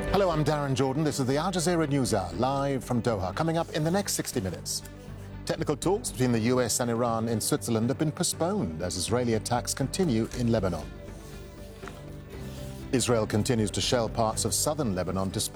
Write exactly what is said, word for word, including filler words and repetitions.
Hello, I'm Darren Jordan. This is the Al Jazeera News Hour, live from Doha. Coming up in the next sixty minutes. Technical talks between the U S and Iran in Switzerland have been postponed as Israeli attacks continue in Lebanon. Israel continues to shell parts of southern Lebanon despite